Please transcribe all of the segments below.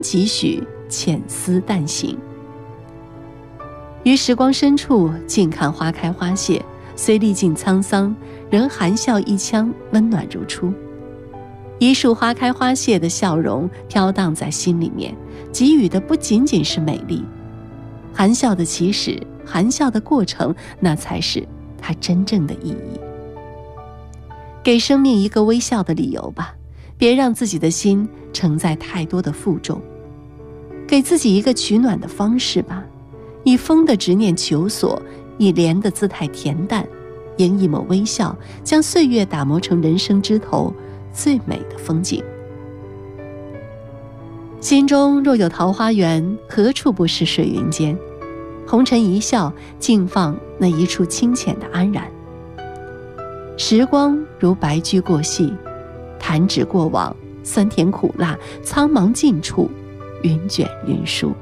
几许浅思淡省。于时光深处静看花开花谢，虽历尽沧桑，仍含笑一腔，温暖如初。一束花开花谢的笑容飘荡在心里面，给予的不仅仅是美丽，含笑的起始，含笑的过程，那才是它真正的意义。给生命一个微笑的理由吧，别让自己的心承载太多的负重。给自己一个取暖的方式吧，以风的执念求索，以莲的姿态恬淡，迎一抹微笑，将岁月打磨成人生枝头最美的风景。心中若有桃花源，何处不是水云间？红尘一笑，静放那一处清浅的安然。时光如白驹过隙，弹指过往，酸甜苦辣，苍茫尽处，云卷云舒。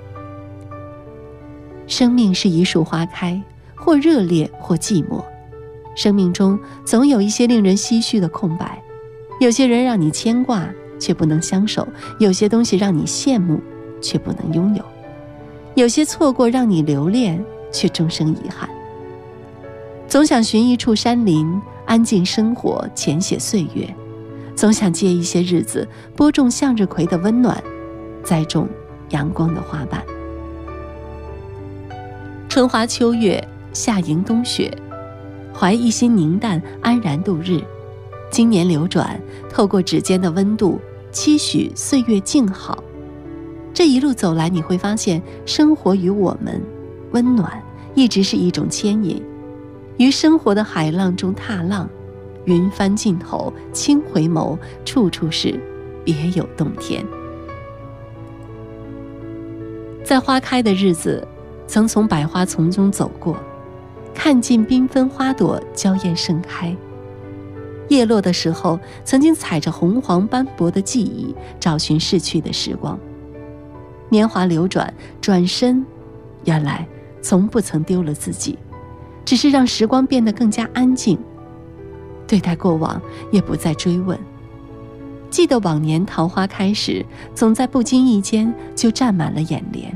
生命是一束花开，或热烈，或寂寞。生命中总有一些令人唏嘘的空白，有些人让你牵挂，却不能相守；有些东西让你羡慕，却不能拥有；有些错过让你留恋，却终生遗憾。总想寻一处山林，安静生活，浅写岁月；总想借一些日子，播种向日葵的温暖，栽种阳光的花瓣。春花秋月，夏迎冬雪，怀一心凝淡，安然度日。经年流转，透过指尖的温度，期许岁月静好。这一路走来，你会发现生活与我们温暖一直是一种牵引。于生活的海浪中踏浪，云帆尽头轻回眸，处处是别有洞天。在花开的日子，曾从百花丛中走过，看尽缤纷花朵娇艳盛开。叶落的时候，曾经踩着红黄斑驳的记忆，找寻逝去的时光。年华流转，转身，原来从不曾丢了自己，只是让时光变得更加安静。对待过往，也不再追问。记得往年桃花开时，总在不经意间就占满了眼帘。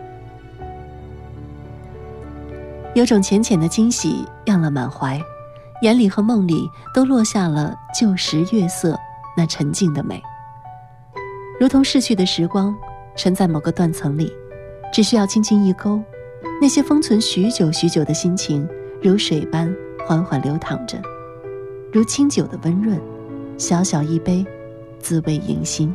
有种浅浅的惊喜漾了满怀，眼里和梦里都落下了旧时月色那沉静的美。如同逝去的时光，沉在某个断层里，只需要轻轻一勾，那些封存许久许久的心情，如水般缓缓流淌着，如清酒的温润，小小一杯，滋味盈心。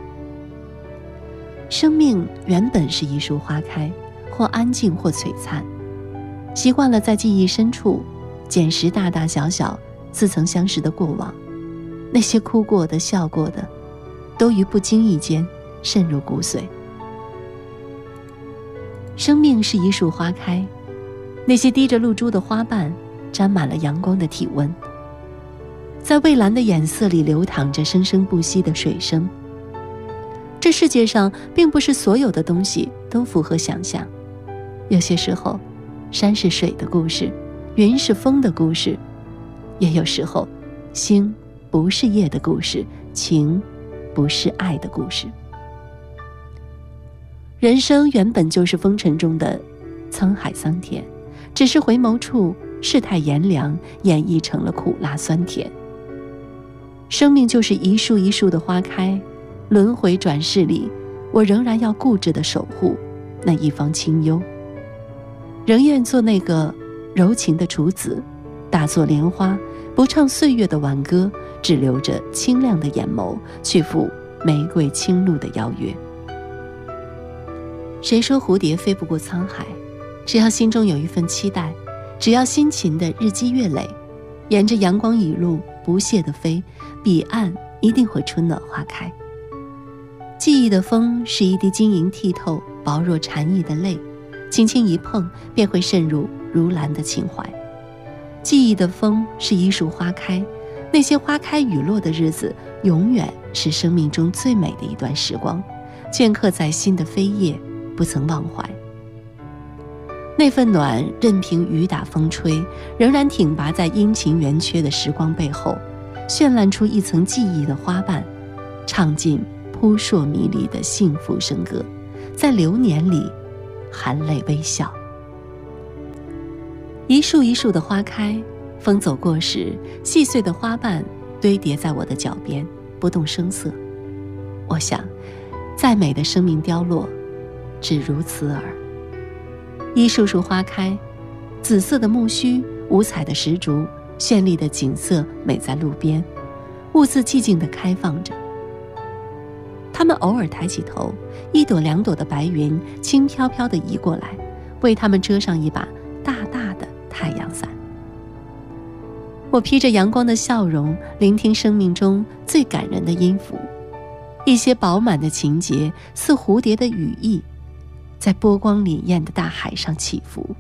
生命原本是一束花开，或安静，或璀璨。习惯了在记忆深处捡拾大大小小似曾相识的过往，那些哭过的笑过的，都于不经意间渗入骨髓。生命是一束花开，那些滴着露珠的花瓣沾满了阳光的体温，在蔚蓝的眼色里流淌着生生不息的水声。这世界上并不是所有的东西都符合想象，有些时候山是水的故事，云是风的故事，也有时候星不是夜的故事，情不是爱的故事。人生原本就是风尘中的沧海桑田，只是回眸处世态炎凉，演绎成了苦辣酸甜。生命就是一束一束的花开，轮回转世里，我仍然要固执地守护那一方清幽，仍愿做那个柔情的处子，大作莲花，不唱岁月的挽歌，只留着清亮的眼眸，去赴玫瑰清露的邀约。谁说蝴蝶飞不过沧海？只要心中有一份期待，只要辛勤的日积月累，沿着阳光雨露不懈地飞，彼岸一定会春暖花开。记忆的风是一滴晶莹剔透、薄若蝉翼的泪，轻轻一碰便会渗入如兰的情怀。记忆的风是一束花开，那些花开雨落的日子，永远是生命中最美的一段时光，镌刻在心的扉页，不曾忘怀。那份暖，任凭雨打风吹，仍然挺拔在阴晴圆缺的时光背后，绚烂出一层记忆的花瓣，唱尽扑朔迷离的幸福笙歌，在流年里含泪微笑。一树一树的花开，风走过时，细碎的花瓣堆叠在我的脚边，不动声色。我想，再美的生命凋落，只如此耳。一树树花开，紫色的木须，五彩的石竹，绚丽的景色美在路边，兀自寂静地开放着。它们偶尔抬起头，一朵两朵的白云轻飘飘地移过来，为它们遮上一把大大的太阳伞。我披着阳光的笑容，聆听生命中最感人的音符，一些饱满的情节似蝴蝶的羽翼，在波光潋滟的大海上起伏。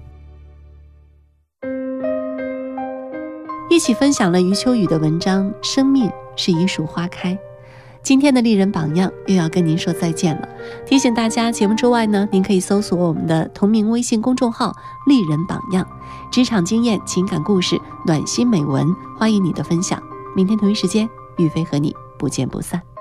一起分享了余秋雨的文章《生命是一树花开》。今天的丽人榜样又要跟您说再见了。提醒大家，节目之外呢，您可以搜索我们的同名微信公众号丽人榜样，职场经验、情感故事、暖心美文，欢迎你的分享。明天同一时间，玉飞和你不见不散。